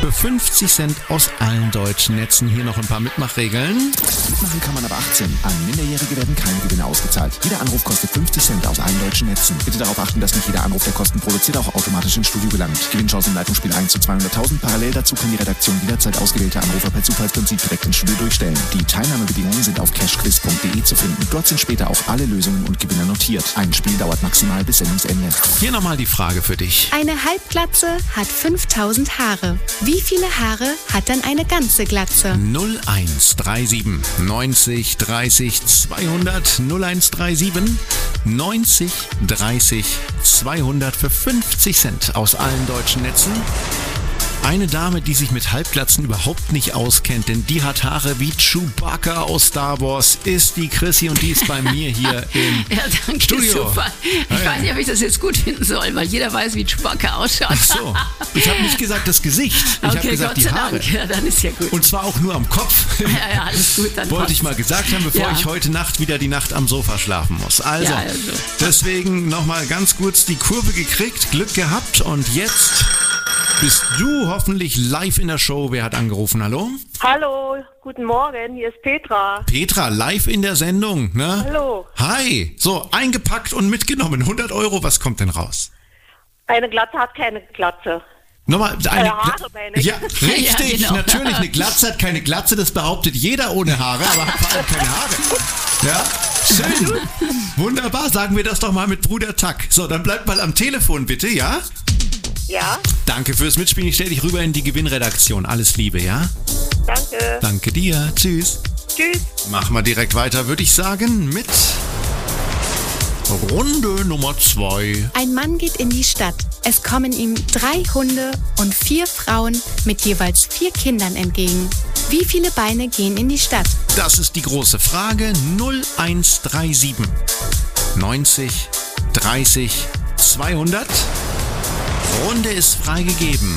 für 50 Cent aus allen deutschen Netzen. Hier noch ein paar Mitmachregeln. Mitmachen kann man ab 18. An Minderjährige werden keine Gewinne ausgezahlt. Jeder Anruf kostet 50 Cent aus allen deutschen Netzen. Bitte darauf achten, dass nicht jeder Anruf, der Kosten produziert, auch automatisch ins Studio gelangt. Gewinnchancen im Leitungsspiel 1 zu 200.000. Parallel dazu kann die Redaktion jederzeit ausgewählte Anrufer per Zufallsprinzip direkt ins Studio durchstellen. Die Teilnahmebedingungen sind auf cashquiz.de zu finden. Dort sind später auch alle Lösungen und Gewinner notiert. Ein Spiel dauert maximal bis Sendungsende. Hier nochmal die Frage für dich. Eine Halbglatze hat 5000 Haare. Wie viele Haare hat dann eine ganze Glatze? 0137 90 30 200 0137 90 30 200 für 50 Cent aus allen deutschen Netzen. Eine Dame, die sich mit Halbglatzen überhaupt nicht auskennt, denn die hat Haare wie Chewbacca aus Star Wars, ist die Chrissy und die ist bei mir hier im Ja, danke, Studio. super. Ich weiß nicht, ob ich das jetzt gut finden soll, weil jeder weiß, wie Chewbacca ausschaut. Ach so, ich habe nicht gesagt das Gesicht, ich habe gesagt Gott sei die Haare. Dank. Ja, dann ist ja gut. Und zwar auch nur am Kopf. Ja, alles gut, dann Wollte ich passt's. mal gesagt haben, bevor Ja. ich heute Nacht wieder die Nacht am Sofa schlafen muss. Also, Ja, also. deswegen nochmal ganz kurz die Kurve gekriegt, Glück gehabt und jetzt bist du hoffentlich live in der Show. Wer hat angerufen? Hallo? Hallo, guten Morgen, hier ist Petra. Petra, live in der Sendung, ne? Hallo. Hi, so, eingepackt und mitgenommen. 100 Euro, was kommt denn raus? Eine Glatze hat keine Glatze. Nochmal, Haare meine ich. Ja, richtig, Ja, genau. natürlich. Eine Glatze hat keine Glatze, das behauptet jeder ohne Haare, aber hat vor allem keine Haare. Ja, schön. Wunderbar, sagen wir das doch mal mit Bruder Tack. So, dann bleibt mal am Telefon bitte, ja? Ja, Danke fürs Mitspielen, ich stelle dich rüber in die Gewinnredaktion. Alles Liebe, ja? danke. Danke dir, tschüss. Tschüss. Machen wir direkt weiter, würde ich sagen, mit Runde Nummer 2. Ein Mann geht in die Stadt. Es kommen ihm 3 Hunde und 4 Frauen mit jeweils 4 Kindern entgegen. Wie viele Beine gehen in die Stadt? Das ist die große Frage. 0137 90 30 200. Runde ist freigegeben.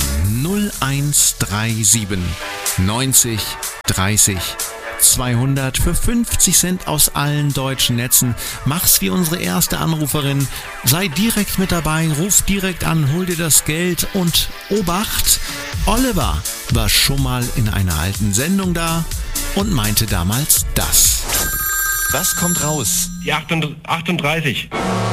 0137 90 30 200 für 50 Cent aus allen deutschen Netzen. Mach's wie unsere erste Anruferin. Sei direkt mit dabei, ruf direkt an, hol dir das Geld und Obacht, Oliver war schon mal in einer alten Sendung da und meinte damals das. Was kommt raus? Die 38.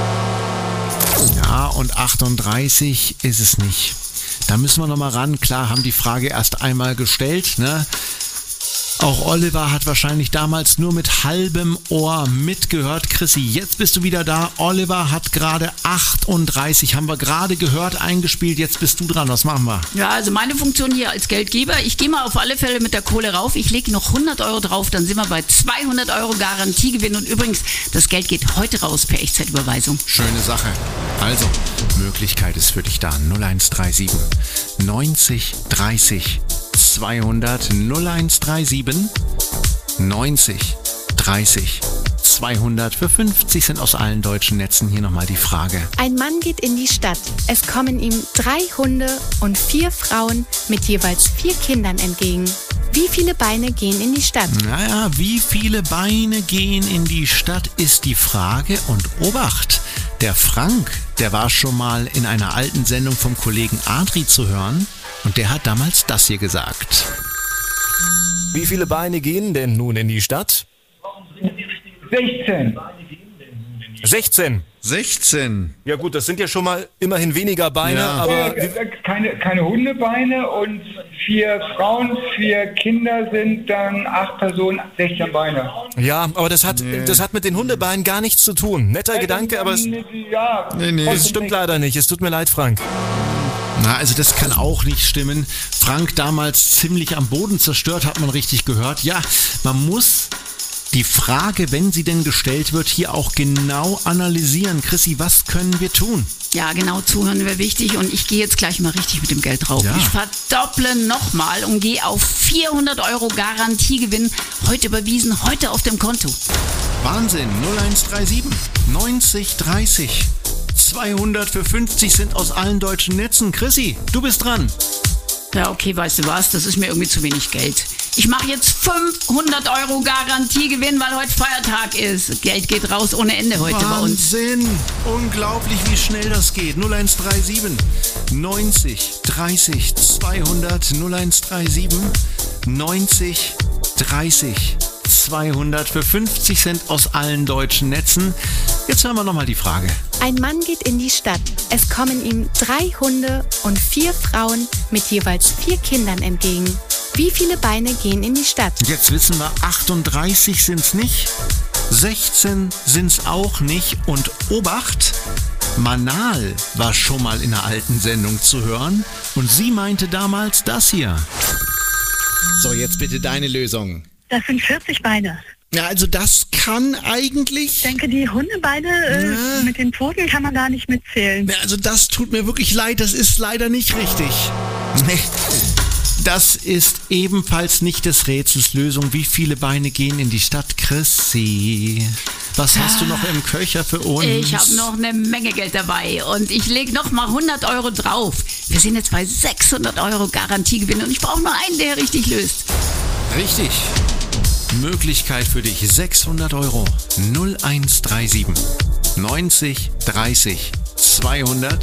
Ja, und 38 ist es nicht. Da müssen wir nochmal ran. Klar, haben die Frage erst einmal gestellt, ne? Auch Oliver hat wahrscheinlich damals nur mit halbem Ohr mitgehört. Chrissy, jetzt bist du wieder da. Oliver hat gerade 38, haben wir gerade gehört, eingespielt. Jetzt bist du dran. Was machen wir? Ja, also meine Funktion hier als Geldgeber, ich gehe mal auf alle Fälle mit der Kohle rauf. Ich lege noch 100 Euro drauf, dann sind wir bei 200 Euro Garantiegewinn. Und übrigens, das Geld geht heute raus per Echtzeitüberweisung. Schöne Sache. Also, Möglichkeit ist für dich da. 0137 90 30 200 0137 90 30 200 für 50 Cent aus allen deutschen Netzen. Hier nochmal die Frage. Ein Mann geht in die Stadt. Es kommen ihm 3 Hunde und 4 Frauen mit jeweils 4 Kindern entgegen. Wie viele Beine gehen in die Stadt? Naja, wie viele Beine gehen in die Stadt, ist die Frage. Und Obacht, der Frank, der war schon mal in einer alten Sendung vom Kollegen Adri zu hören. Und der hat damals das hier gesagt. Wie viele Beine gehen denn nun in die Stadt? 16. 16. 16. Ja gut, das sind ja schon mal immerhin weniger Beine, Ja. aber Keine Hundebeine und 4 Frauen, 4 Kinder sind dann 8 Personen, 16 Beine. ja, aber das hat mit den Hundebeinen gar nichts zu tun. Netter Gedanke, aber Ja, es stimmt leider nicht. Es tut mir leid, Frank. Na, also das kann auch nicht stimmen. Frank damals ziemlich am Boden zerstört, hat man richtig gehört. Ja, man muss die Frage, wenn sie denn gestellt wird, hier auch genau analysieren. Chrissy, was können wir tun? Ja, genau, zuhören wäre wichtig und ich gehe jetzt gleich mal richtig mit dem Geld drauf. Ja. Ich verdopple nochmal und gehe auf 400 Euro Garantiegewinn. Heute überwiesen, heute auf dem Konto. Wahnsinn, 0137 90 30 200 für 50 Cent aus allen deutschen Netzen. Chrissy, du bist dran. Ja, okay, weißt du was, das ist mir irgendwie zu wenig Geld. Ich mache jetzt 500 € Garantiegewinn, weil heute Feiertag ist. Geld geht raus ohne Ende heute bei uns. Wahnsinn! Unglaublich, wie schnell das geht. 0137 90 30 200 0137 90 30 200 für 50 Cent aus allen deutschen Netzen. Jetzt hören wir nochmal die Frage. Ein Mann geht in die Stadt. Es kommen ihm 3 Hunde und 4 Frauen mit jeweils 4 Kindern entgegen. Wie viele Beine gehen in die Stadt? Jetzt wissen wir, 38 sind's nicht, 16 sind's auch nicht und Obacht, Manal war schon mal in einer alten Sendung zu hören und sie meinte damals das hier. So, jetzt bitte deine Lösung. Das sind 40 Beine. Ja, also das kann eigentlich... Ich denke, die Hundebeine mit den Pfoten kann man da nicht mitzählen. Ja, also das tut mir wirklich leid, das ist leider nicht richtig. Nee. Das ist ebenfalls nicht des Rätsels Lösung. Wie viele Beine gehen in die Stadt, Chrissy? Was hast du noch im Köcher für uns? Ich habe noch eine Menge Geld dabei und ich lege noch mal 100 € drauf. Wir sind jetzt bei 600 € Garantiegewinn und ich brauche nur einen, der richtig löst. Richtig. Möglichkeit für dich. 600 € 0137 90 30 200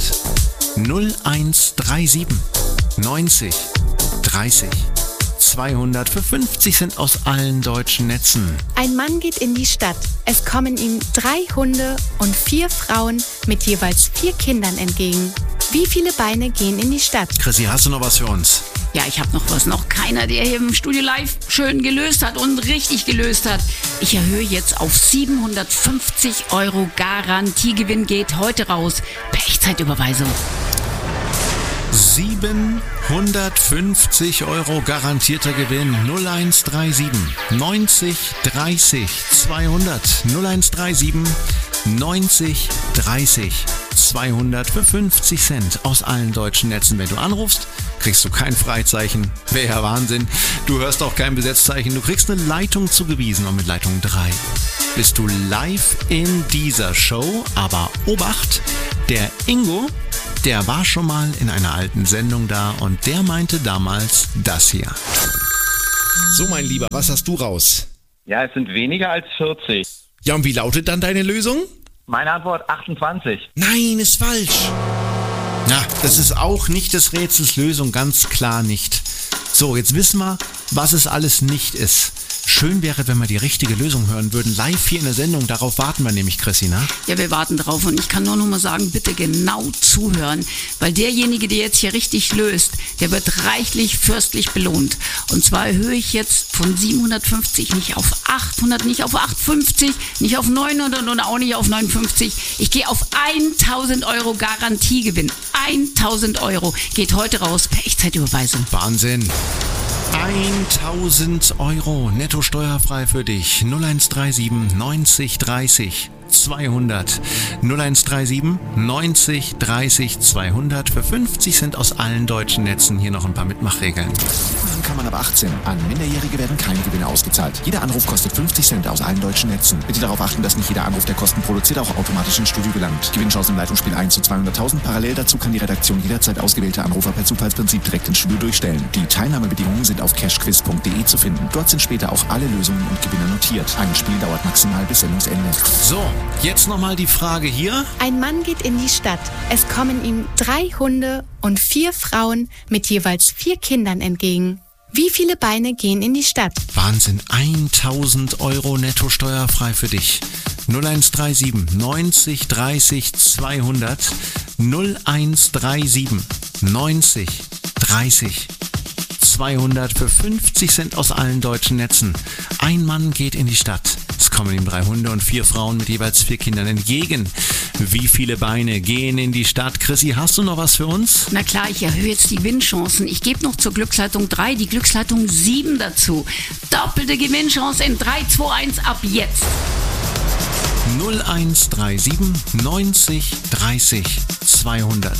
0137 90 30 200 für 50 Cent aus allen deutschen Netzen. Ein Mann geht in die Stadt. Es kommen ihm 3 Hunde und 4 Frauen mit jeweils 4 Kindern entgegen. Wie viele Beine gehen in die Stadt? Chrissy, hast du noch was für uns? Ja, ich habe noch was. Noch keiner, der hier im Studio Live schön gelöst hat und richtig gelöst hat. Ich erhöhe jetzt auf 750 € Garantiegewinn. Geht heute raus. Per Echtzeitüberweisung. 750 € garantierter Gewinn. 0137 90 30 200 0137 90 30 200 für 50 Cent aus allen deutschen Netzen. Wenn du anrufst, kriegst du kein Freizeichen. Wäre ja Wahnsinn. Du hörst auch kein Besetzzeichen. Du kriegst eine Leitung zugewiesen und mit Leitung 3 bist du live in dieser Show. Aber Obacht, der Ingo, der war schon mal in einer alten Sendung da und der meinte damals das hier. So, mein Lieber, was hast du raus? Ja, es sind weniger als 40. Ja, und wie lautet dann deine Lösung? Meine Antwort 28. Nein, ist falsch. Ja, das ist auch nicht des Rätsels Lösung, ganz klar nicht. So, jetzt wissen wir, was es alles nicht ist. Schön wäre, wenn wir die richtige Lösung hören würden, live hier in der Sendung. Darauf warten wir nämlich, Chrissy, ne? Ja, wir warten drauf und ich kann nur noch mal sagen, bitte genau zuhören, weil derjenige, der jetzt hier richtig löst, der wird reichlich fürstlich belohnt. Und zwar erhöhe ich jetzt von 750 nicht auf 800, nicht auf 850, nicht auf 900 und auch nicht auf 950. Ich gehe auf 1000 € Garantiegewinn. 1000 € geht heute raus per Echtzeitüberweisung. Wahnsinn. 1000 € netto steuerfrei für dich. 0137 90 30 200 0137 90 30 200 für 50 Cent aus allen deutschen Netzen. Hier noch ein paar Mitmachregeln. Dann kann man ab 18. An Minderjährige werden keine Gewinne ausgezahlt. Jeder Anruf kostet 50 Cent aus allen deutschen Netzen. Bitte darauf achten, dass nicht jeder Anruf, der Kosten produziert, auch automatisch ins Studio gelangt. Gewinnchance im Leitungsspiel 1 zu 200.000. Parallel dazu kann die Redaktion jederzeit ausgewählte Anrufer per Zufallsprinzip direkt ins Studio durchstellen. Die Teilnahmebedingungen sind auf cashquiz.de zu finden. Dort sind später auch alle Lösungen und Gewinner notiert. Ein Spiel dauert maximal bis Sendungsende. So, jetzt nochmal die Frage hier. Ein Mann geht in die Stadt. Es kommen ihm 3 Hunde und 4 Frauen mit jeweils 4 Kindern entgegen. Wie viele Beine gehen in die Stadt? Wahnsinn, 1000 € netto steuerfrei für dich. 0137 90 30 200 0137 90 30 200 für 50 Cent aus allen deutschen Netzen. Ein Mann geht in die Stadt. Es kommen ihm 3 Hunde und 4 Frauen mit jeweils 4 Kindern entgegen. Wie viele Beine gehen in die Stadt? Chrissy, hast du noch was für uns? Na klar, ich erhöhe jetzt die Gewinnchancen. Ich gebe noch zur Glücksleitung 3 die Glücksleitung 7 dazu. Doppelte Gewinnchance in 3, 2, 1 ab jetzt. 0137 90 30 200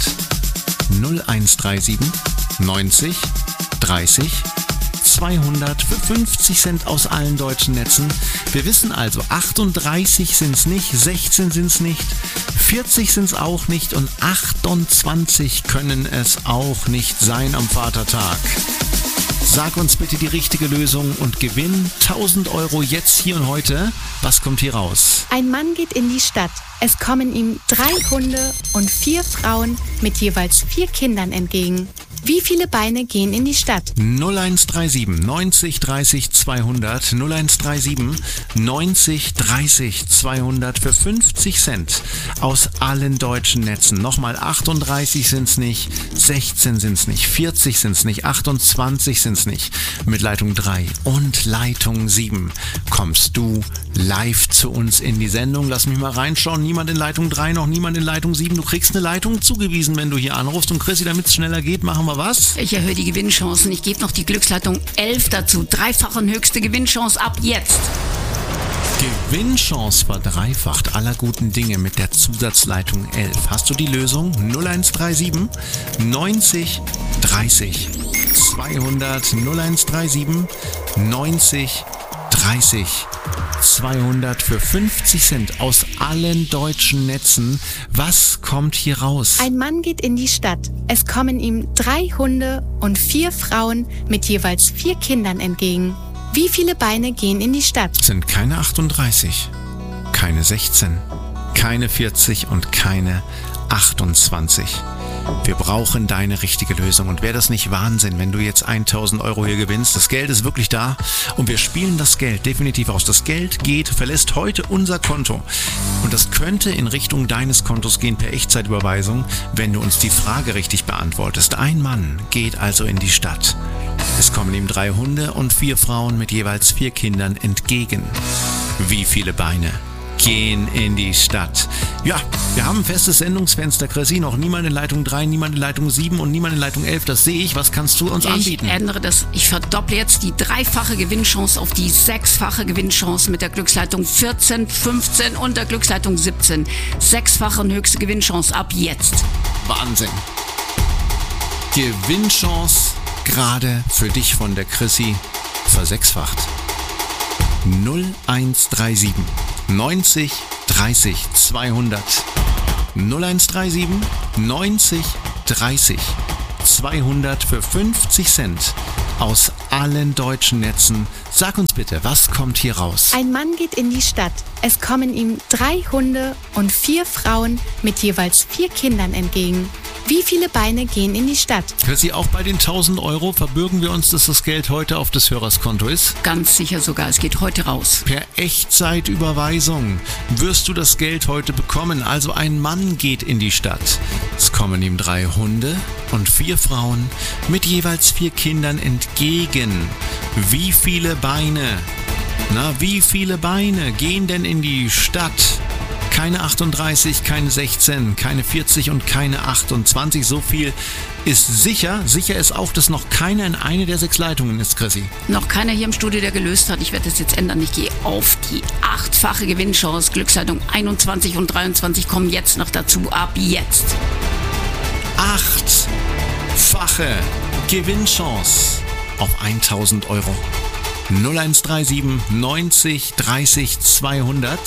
0137 90 30 200 für 50 Cent aus allen deutschen Netzen. Wir wissen also, 38 sind es nicht, 16 sind es nicht, 40 sind es auch nicht und 28 können es auch nicht sein am Vatertag. Sag uns bitte die richtige Lösung und gewinn 1000 Euro jetzt hier und heute. Was kommt hier raus? Ein Mann geht in die Stadt. Es kommen ihm 3 Hunde und 4 Frauen mit jeweils 4 Kindern entgegen. Wie viele Beine gehen in die Stadt? 0137 90 30 200 0137 90 30 200 für 50 Cent aus allen deutschen Netzen. Nochmal 38 sind's nicht, 16 sind's nicht, 40 sind's nicht, 28 sind's nicht. Mit Leitung 3 und Leitung 7 kommst du live zu uns in die Sendung. Lass mich mal reinschauen. Niemand in Leitung 3, noch niemand in Leitung 7. Du kriegst eine Leitung zugewiesen, wenn du hier anrufst. Und Chrissy, damit es schneller geht, machen wir was? Ich erhöhe die Gewinnchancen. Ich gebe noch die Glücksleitung 11 dazu. Dreifache höchste Gewinnchance ab jetzt. Gewinnchance verdreifacht aller guten Dinge mit der Zusatzleitung 11. Hast du die Lösung? 0137 90 30 200 0137 90 30 200 für 50 Cent aus allen deutschen Netzen. Was kommt hier raus? Ein Mann geht in die Stadt. Es kommen ihm 3 Hunde und 4 Frauen mit jeweils 4 Kindern entgegen. Wie viele Beine gehen in die Stadt? Sind keine 38, keine 16, keine 40 und keine 28. Wir brauchen deine richtige Lösung. Und wäre das nicht Wahnsinn, wenn du jetzt 1000 Euro hier gewinnst? Das Geld ist wirklich da und wir spielen das Geld definitiv aus. Das Geld verlässt heute unser Konto. Und das könnte in Richtung deines Kontos gehen per Echtzeitüberweisung, wenn du uns die Frage richtig beantwortest. Ein Mann geht also in die Stadt. Es kommen ihm 3 Hunde und 4 Frauen mit jeweils 4 Kindern entgegen. Wie viele Beine gehen in die Stadt? Ja, wir haben ein festes Sendungsfenster, Chrissy. Noch niemand in Leitung 3, niemand in Leitung 7 und niemand in Leitung 11. Das sehe ich. Was kannst du uns anbieten? Ich ändere das. Ich verdopple jetzt die dreifache Gewinnchance auf die 6-fache Gewinnchance mit der Glücksleitung 14, 15 und der Glücksleitung 17. 6-fache und höchste Gewinnchance ab jetzt. Wahnsinn. Gewinnchance gerade für dich von der Chrissy versechsfacht. 0137 90 30 200 0137 90 30 200 für 50 Cent aus allen deutschen Netzen. Sag uns bitte, was kommt hier raus? Ein Mann geht in die Stadt. Es kommen ihm 3 Hunde und 4 Frauen mit jeweils 4 Kindern entgegen. Wie viele Beine gehen in die Stadt? Chrissy, auch bei den 1000 Euro verbürgen wir uns, dass das Geld heute auf des Hörers Konto ist? Ganz sicher sogar, es geht heute raus. Per Echtzeitüberweisung wirst du das Geld heute bekommen. Also ein Mann geht in die Stadt. Es kommen ihm 3 Hunde und 4 Frauen mit jeweils 4 Kindern entgegen. Wie viele Beine? Wie viele Beine gehen denn in die Stadt? Keine 38, keine 16, keine 40 und keine 28. So viel ist sicher. Sicher ist auch, dass noch keiner in eine der 6 Leitungen ist, Chrissy. Noch keiner hier im Studio, der gelöst hat. Ich werde das jetzt ändern. Ich gehe auf die 8-fache Gewinnchance. Glücksleitung 21 und 23 kommen jetzt noch dazu. Ab jetzt. 8-fache Gewinnchance auf 1000 Euro. 0137 90 30 200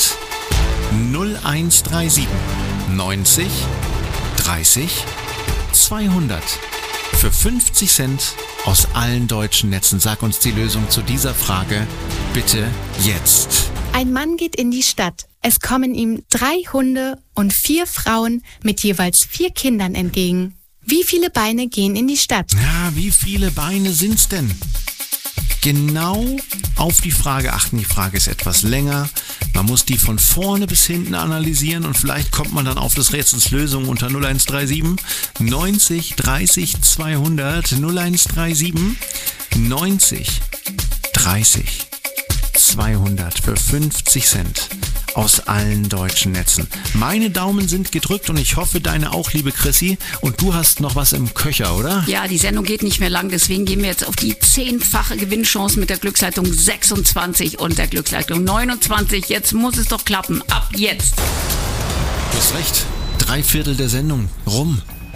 0137 90 30 200 für 50 Cent aus allen deutschen Netzen. Sag uns die Lösung zu dieser Frage bitte jetzt. Ein Mann geht in die Stadt. Es kommen ihm 3 Hunde und 4 Frauen mit jeweils 4 Kindern entgegen. Wie viele Beine gehen in die Stadt? Ja, wie viele Beine sind's denn? Genau auf die Frage achten. Die Frage ist etwas länger. Man muss die von vorne bis hinten analysieren und vielleicht kommt man dann auf des Rätsels Lösung unter 0137 90 30 200 0137 90 30 200 für 50 Cent aus allen deutschen Netzen. Meine Daumen sind gedrückt und ich hoffe, deine auch, liebe Chrissy. Und du hast noch was im Köcher, oder? Ja, die Sendung geht nicht mehr lang, deswegen gehen wir jetzt auf die 10-fache Gewinnchance mit der Glücksleitung 26 und der Glücksleitung 29. Jetzt muss es doch klappen. Ab jetzt. Du hast recht. 3/4 der Sendung rum.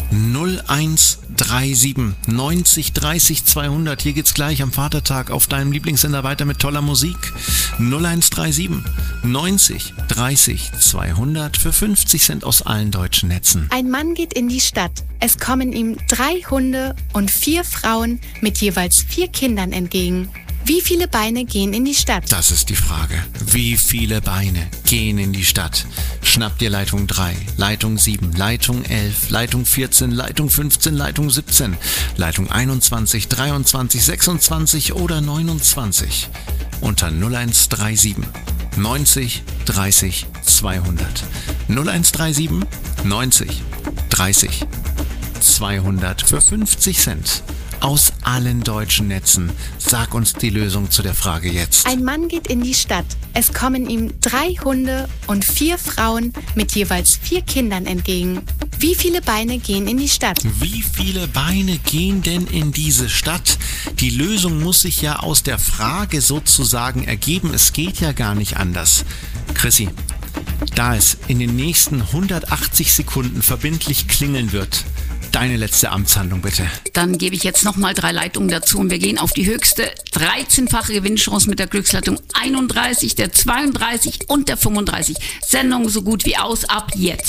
0137 90 30 200. Hier geht's gleich am Vatertag auf deinem Lieblingssender weiter mit toller Musik. 0137 90 30 200 für 50 Cent aus allen deutschen Netzen. Ein Mann geht in die Stadt. Es kommen ihm 3 Hunde und 4 Frauen mit jeweils 4 Kindern entgegen. Wie viele Beine gehen in die Stadt? Das ist die Frage. Wie viele Beine gehen in die Stadt? Schnapp dir Leitung 3, Leitung 7, Leitung 11, Leitung 14, Leitung 15, Leitung 17, Leitung 21, 23, 26 oder 29. Unter 0137 90 30 200. 0137 90 30 200 für 50 Cent. Aus allen deutschen Netzen. Sag uns die Lösung zu der Frage jetzt. Ein Mann geht in die Stadt. Es kommen ihm 3 Hunde und 4 Frauen mit jeweils 4 Kindern entgegen. Wie viele Beine gehen in die Stadt? Wie viele Beine gehen denn in diese Stadt? Die Lösung muss sich ja aus der Frage sozusagen ergeben. Es geht ja gar nicht anders. Chrissy, da es in den nächsten 180 Sekunden verbindlich klingeln wird, deine letzte Amtshandlung bitte. Dann gebe ich jetzt nochmal 3 Leitungen dazu und wir gehen auf die höchste 13-fache Gewinnchance mit der Glücksleitung 31, der 32 und der 35. Sendung so gut wie aus, ab jetzt.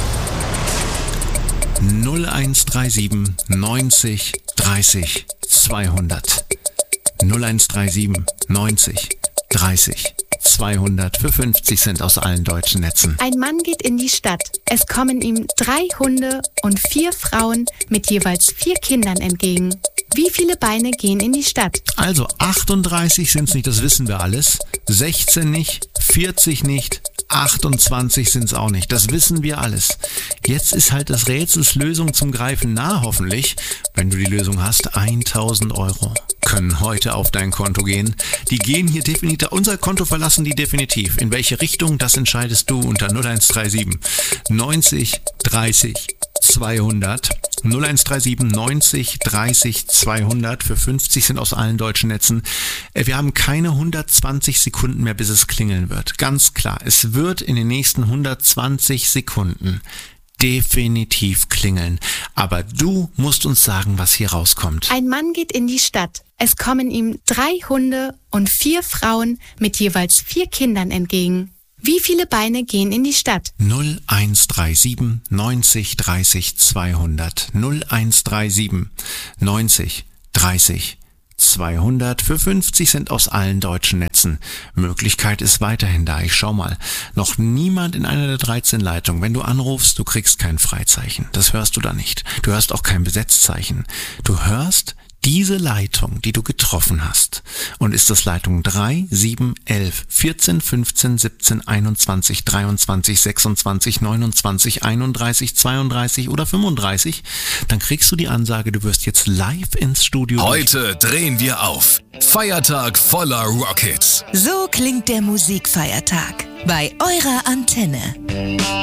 0137 90 30 200. 0137 90 30 200 für 50 Cent aus allen deutschen Netzen. Ein Mann geht in die Stadt. Es kommen ihm 3 Hunde und 4 Frauen mit jeweils 4 Kindern entgegen. Wie viele Beine gehen in die Stadt? Also 38 sind es nicht, das wissen wir alles. 16 nicht, 40 nicht, 28 sind es auch nicht. Das wissen wir alles. Jetzt ist halt das Rätsels Lösung zum Greifen nah, hoffentlich. Wenn du die Lösung hast, 1000 Euro können heute auf dein Konto gehen. Die gehen hier definitiv, unser Konto verlassen die definitiv. In welche Richtung, das entscheidest du unter 0137 90 30 200. 0137 90 30 200 für 50 Cent aus allen deutschen Netzen. Wir haben keine 120 Sekunden mehr, bis es klingeln wird. Ganz klar, es wird in den nächsten 120 Sekunden definitiv klingeln. Aber du musst uns sagen, was hier rauskommt. Ein Mann geht in die Stadt. Es kommen ihm 3 Hunde und 4 Frauen mit jeweils 4 Kindern entgegen. Wie viele Beine gehen in die Stadt? 0137 90 30 200. 0137 90 30 200 für 50 Cent aus allen deutschen Netzen. Möglichkeit ist weiterhin da. Ich schau mal. Noch niemand in einer der 13 Leitungen. Wenn du anrufst, du kriegst kein Freizeichen. Das hörst du da nicht. Du hörst auch kein Besetzzeichen. Du hörst diese Leitung, die du getroffen hast. Und ist das Leitung 3, 7, 11, 14, 15, 17, 21, 23, 26, 29, 31, 32 oder 35, dann kriegst du die Ansage, du wirst jetzt live ins Studio. Heute drehen wir auf. Feiertag voller Rockhits. So klingt der Musikfeiertag bei eurer Antenne.